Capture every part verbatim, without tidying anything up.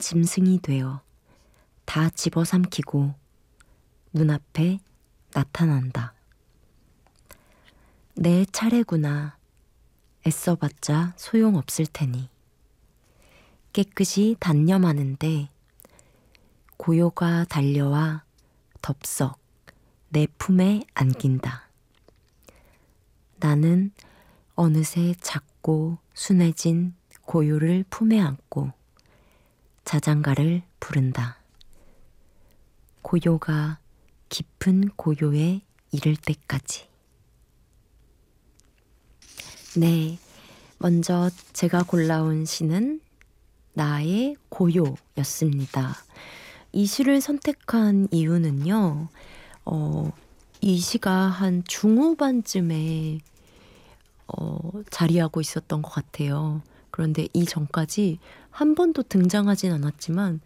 짐승이 되어 다 집어삼키고 눈앞에 나타난다. 내 차례구나. 애써봤자 소용없을 테니. 깨끗이 단념하는데 고요가 달려와 덥석 내 품에 안긴다. 나는 어느새 작고 순해진 고요를 품에 안고 자장가를 부른다. 고요가 깊은 고요에 이를 때까지. 네, 먼저 제가 골라온 시는 나의 고요였습니다. 이 시를 선택한 이유는요, 어, 이 시가 한 중후반쯤에 어, 자리하고 있었던 것 같아요. 그런데 이 전까지 한 번도 등장하진 않았지만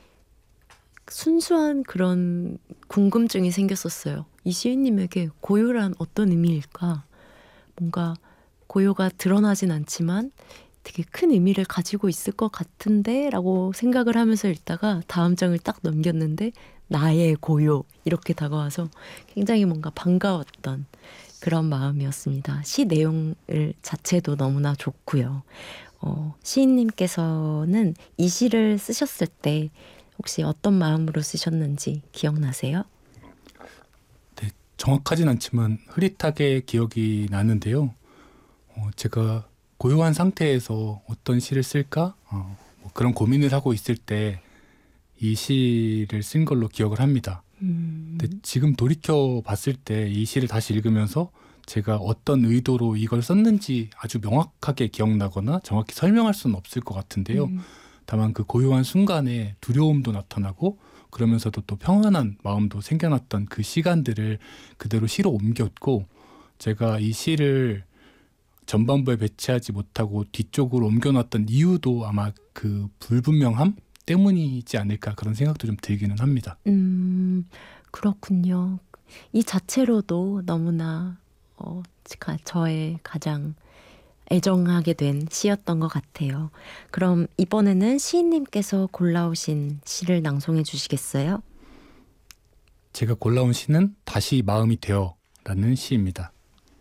순수한 그런 궁금증이 생겼었어요. 이 시인님에게 고요란 어떤 의미일까? 뭔가 고요가 드러나진 않지만 되게 큰 의미를 가지고 있을 것 같은데 라고 생각을 하면서 읽다가 다음 장을 딱 넘겼는데 나의 고요 이렇게 다가와서 굉장히 뭔가 반가웠던 그런 마음이었습니다. 시 내용을 자체도 너무나 좋고요. 어, 시인님께서는 이 시를 쓰셨을 때 혹시 어떤 마음으로 쓰셨는지 기억나세요? 네, 정확하진 않지만 흐릿하게 기억이 나는데요. 어, 제가 고요한 상태에서 어떤 시를 쓸까? 어, 뭐 그런 고민을 하고 있을 때 이 시를 쓴 걸로 기억을 합니다. 음... 근데 지금 돌이켜 봤을 때 이 시를 다시 읽으면서 제가 어떤 의도로 이걸 썼는지 아주 명확하게 기억나거나 정확히 설명할 수는 없을 것 같은데요. 음... 다만 그 고요한 순간에 두려움도 나타나고 그러면서도 또 평안한 마음도 생겨났던 그 시간들을 그대로 시로 옮겼고, 제가 이 시를 전반부에 배치하지 못하고 뒤쪽으로 옮겨놨던 이유도 아마 그 불분명함 때문이지 않을까, 그런 생각도 좀 들기는 합니다. 음, 그렇군요. 이 자체로도 너무나 어, 저의 가장 애정하게 된 시였던 것 같아요. 그럼 이번에는 시인님께서 골라오신 시를 낭송해 주시겠어요? 제가 골라온 시는 다시 마음이 되어 라는 시입니다.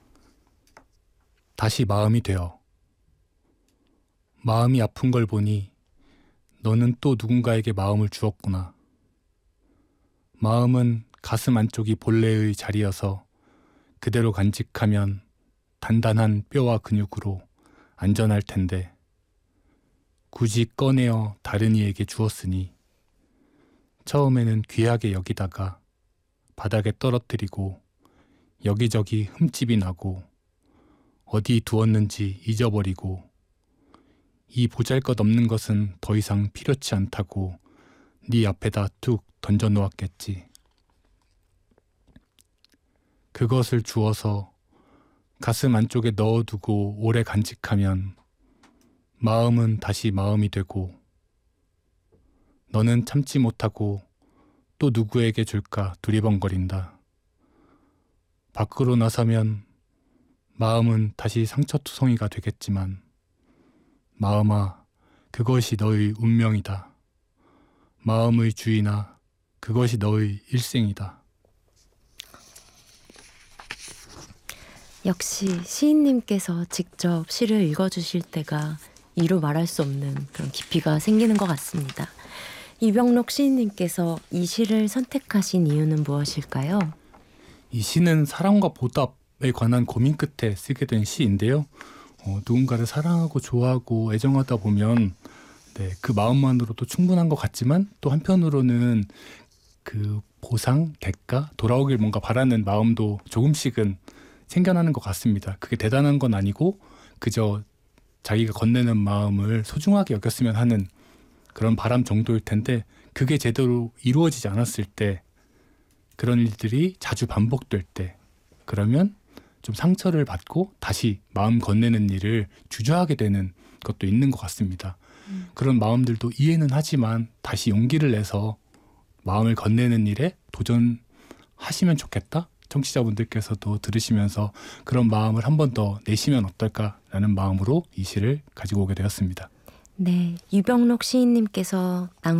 다시 마음이 되어. 마음이 아픈 걸 보니 너는 또 누군가에게 마음을 주었구나. 마음은 가슴 안쪽이 본래의 자리여서 그대로 간직하면 단단한 뼈와 근육으로 안전할 텐데 굳이 꺼내어 다른 이에게 주었으니 처음에는 귀하게 여기다가 바닥에 떨어뜨리고 여기저기 흠집이 나고 어디 두었는지 잊어버리고 이 보잘것없는 것은 더 이상 필요치 않다고 네 앞에다 툭 던져놓았겠지. 그것을 주어서 가슴 안쪽에 넣어두고 오래 간직하면 마음은 다시 마음이 되고 너는 참지 못하고 또 누구에게 줄까 두리번거린다. 밖으로 나서면 마음은 다시 상처투성이가 되겠지만 마음아, 그것이 너의 운명이다. 마음의 주인아, 그것이 너의 일생이다. 역시 시인님께서 직접 시를 읽어주실 때가 이루 말할 수 없는 그런 깊이가 생기는 것 같습니다. 이병록 시인님께서 이 시를 선택하신 이유는 무엇일까요? 이 시는 사랑과 보답에 관한 고민 끝에 쓰게 된 시인데요. 어, 누군가를 사랑하고 좋아하고 애정하다 보면 네, 그 마음만으로도 충분한 것 같지만 또 한편으로는 그 보상, 대가, 돌아오길 뭔가 바라는 마음도 조금씩은 생겨나는 것 같습니다. 그게 대단한 건 아니고 그저 자기가 건네는 마음을 소중하게 여겼으면 하는 그런 바람 정도일 텐데, 그게 제대로 이루어지지 않았을 때, 그런 일들이 자주 반복될 때, 그러면 좀 상처를 받고 다시 마음 건네는 일을 주저하게 되는 것도 있는 것 같습니다. 음. 그런 마음들도 이해는 하지만 다시 용기를 내서 마음을 건네는 일에 도전하시면 좋겠다. 청취자분들께서도 들으시면서 그런 마음을 한 번 더 내시면 어떨까라는 마음으로 이 시를 가지고 오게 되었습니다. 네, 유병록 시인님께서 낭